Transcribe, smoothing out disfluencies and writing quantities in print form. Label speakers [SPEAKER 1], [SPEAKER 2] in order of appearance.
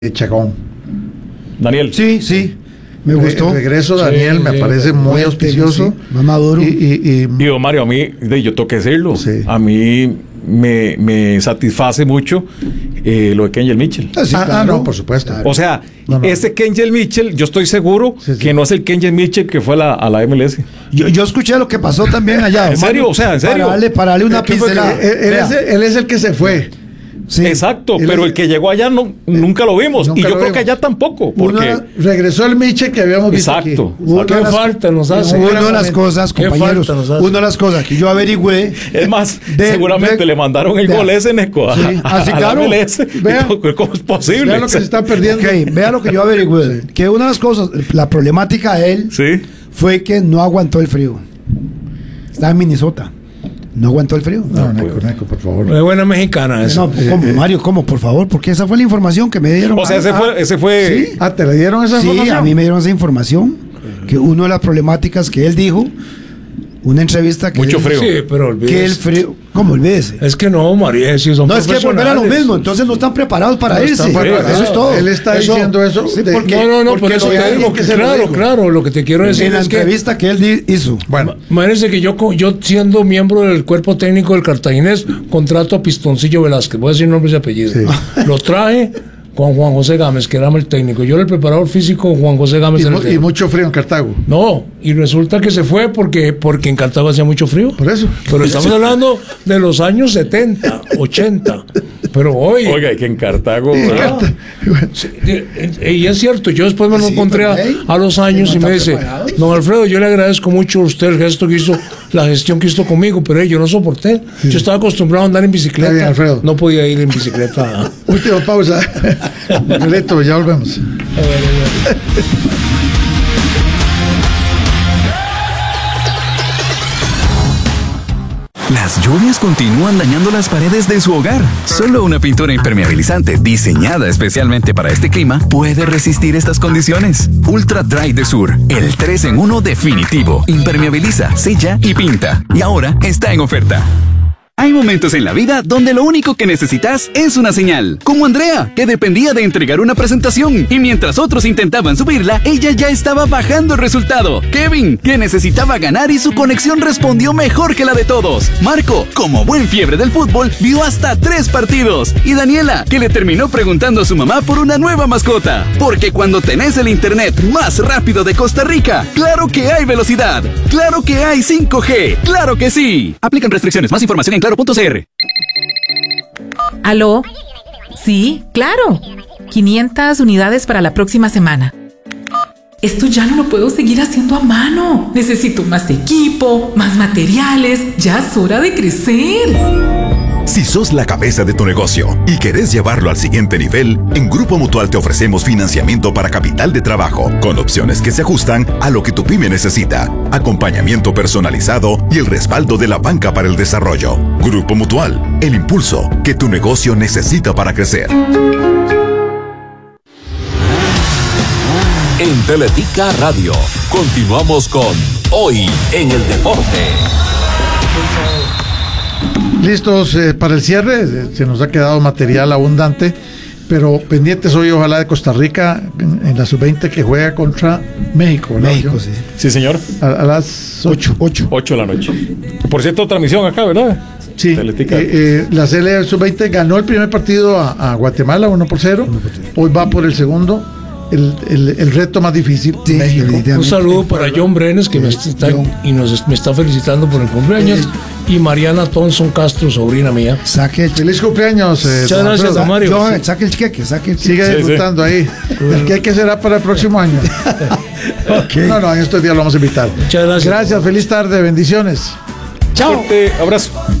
[SPEAKER 1] Chacón.
[SPEAKER 2] Daniel.
[SPEAKER 1] Sí. Me gustó. El regreso de Daniel me parece muy auspicioso.
[SPEAKER 3] Más maduro.
[SPEAKER 2] Y don Mario, a mí, yo tengo que decirlo, a mí me satisface mucho lo de Kenjel Mitchell.
[SPEAKER 1] Claro. No, por supuesto.
[SPEAKER 2] O sea, ese Kenjel Mitchell, yo estoy seguro que no es el Kenjel Mitchell que fue a la MLS.
[SPEAKER 3] Yo escuché lo que pasó también allá.
[SPEAKER 2] ¿En serio? O sea, ¿en serio?
[SPEAKER 3] Para darle una pincelada.
[SPEAKER 1] Él es el que se fue.
[SPEAKER 2] Sí, exacto, pero el que llegó allá nunca lo vimos. Y yo creo que allá tampoco. Porque
[SPEAKER 1] regresó el Mitchell que habíamos visto.
[SPEAKER 2] Exacto.
[SPEAKER 4] ¿Qué falta nos hace?
[SPEAKER 3] Una de las cosas, compañeros, una de las cosas que yo averigüé.
[SPEAKER 2] Es más, seguramente le mandaron el gol ese Neco a la MLS. ¿Cómo es posible?
[SPEAKER 1] Vea lo que se está perdiendo.
[SPEAKER 3] Vea lo que yo averigüé. Que una de las cosas, la problemática de él fue que no aguantó el frío. Estaba en Minnesota. ¿No aguantó el frío?
[SPEAKER 1] No, Neco, por favor.
[SPEAKER 4] Muy buena mexicana esa.
[SPEAKER 3] No, ¿cómo, Mario? ¿Cómo? Por favor, porque esa fue la información que me dieron.
[SPEAKER 2] O sea, ese fue...
[SPEAKER 3] ¿Sí?
[SPEAKER 1] ¿Te le dieron esa información?
[SPEAKER 3] Sí, a mí me dieron esa información. Que una de las problemáticas que él dijo, una entrevista que...
[SPEAKER 2] Mucho frío.
[SPEAKER 4] Sí, pero olvídese.
[SPEAKER 3] Que el frío... ¿Cómo olvídese?
[SPEAKER 4] Es que no, María, si son
[SPEAKER 3] no, es que volver a lo mismo, entonces no están preparados para irse. Eso es todo.
[SPEAKER 1] Él está diciendo eso.
[SPEAKER 3] Sí,
[SPEAKER 4] no, por eso te digo que claro, lo que te quiero decir
[SPEAKER 3] en la entrevista que él hizo.
[SPEAKER 4] Bueno, imagínense que yo siendo miembro del cuerpo técnico del Cartaginés, contrato a Pistoncillo Velázquez, voy a decir nombres y apellidos. Sí. Lo traje con Juan José Gámez, que era el técnico. Yo era el preparador físico, Juan José Gámez.
[SPEAKER 1] Y mucho frío en Cartago.
[SPEAKER 4] No, y resulta que se fue porque en Cartago hacía mucho frío.
[SPEAKER 1] Por eso.
[SPEAKER 4] Pero estamos hablando de los años 70, 80. Pero hoy...
[SPEAKER 2] Oiga, que en Cartago...
[SPEAKER 4] Y es cierto, yo después me lo encontré a los años y me dice, don Alfredo, yo le agradezco mucho a usted el gesto que hizo, la gestión que hizo conmigo, pero yo no soporté. Yo estaba acostumbrado a andar en bicicleta.
[SPEAKER 1] Bien, Alfredo.
[SPEAKER 4] No podía ir en bicicleta.
[SPEAKER 1] Última pausa. Listo, ya volvemos.
[SPEAKER 5] Las lluvias continúan dañando las paredes de su hogar. Solo una pintura impermeabilizante diseñada especialmente para este clima puede resistir estas condiciones. Ultra Dry de Sur, el 3-en-1 definitivo. Impermeabiliza, sella y pinta. Y ahora está en oferta. Hay momentos en la vida donde lo único que necesitas es una señal. Como Andrea, que dependía de entregar una presentación. Y mientras otros intentaban subirla, ella ya estaba bajando el resultado. Kevin, que necesitaba ganar y su conexión respondió mejor que la de todos. Marco, como buen fiebre del fútbol, vio hasta 3 partidos. Y Daniela, que le terminó preguntando a su mamá por una nueva mascota. Porque cuando tenés el internet más rápido de Costa Rica, claro que hay velocidad. Claro que hay 5G. Claro que sí. Aplican restricciones. Más información en claro.cr.
[SPEAKER 6] ¿Aló? Sí, claro. 500 unidades para la próxima semana. Esto ya no lo puedo seguir haciendo a mano. Necesito más equipo, más materiales. Ya es hora de crecer.
[SPEAKER 7] Si sos la cabeza de tu negocio y querés llevarlo al siguiente nivel, en Grupo Mutual te ofrecemos financiamiento para capital de trabajo, con opciones que se ajustan a lo que tu pyme necesita, acompañamiento personalizado y el respaldo de la banca para el desarrollo. Grupo Mutual, el impulso que tu negocio necesita para crecer.
[SPEAKER 8] En Teletica Radio, continuamos con Hoy en el Deporte.
[SPEAKER 1] Listos para el cierre. Se nos ha quedado material abundante, pero pendientes hoy ojalá de Costa Rica en la sub-20 que juega contra México.
[SPEAKER 3] México, sí.
[SPEAKER 2] Sí, señor.
[SPEAKER 1] A las 8
[SPEAKER 2] de la noche. Por cierto, transmisión acá, ¿verdad?
[SPEAKER 1] Sí. La CL sub-20 ganó el primer partido a Guatemala 1-0. Hoy va por el segundo. El reto más difícil,
[SPEAKER 3] sí,
[SPEAKER 1] México.
[SPEAKER 4] Un saludo para John Brenes, que me está felicitando por el cumpleaños, y Mariana Thompson Castro, sobrina mía.
[SPEAKER 1] Feliz cumpleaños.
[SPEAKER 4] Muchas gracias, don Mario.
[SPEAKER 3] John, saque el cheque.
[SPEAKER 1] Sigue disfrutando ahí. El queque será para el próximo año. Okay. No, en estos días lo vamos a invitar.
[SPEAKER 4] Muchas gracias.
[SPEAKER 1] Gracias, feliz tarde, bendiciones.
[SPEAKER 2] Chao. Fuerte abrazo.